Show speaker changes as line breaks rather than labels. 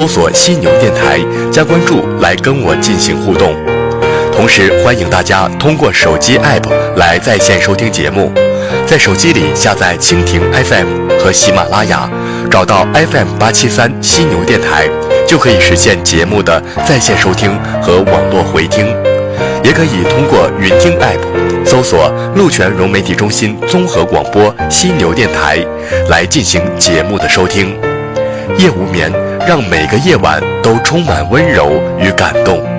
索犀牛电台，加关注来跟我进行互动。同时欢迎大家通过手机 APP 来在线收听节目，在手机里下载蜻蜓 FM 和喜马拉雅，找到 FM873犀牛电台，就可以实现节目的在线收听和网络回听。也可以通过云听 APP 搜索鹿泉融媒体中心综合广播犀牛电台来进行节目的收听。夜无眠，让每个夜晚都充满温柔与感动。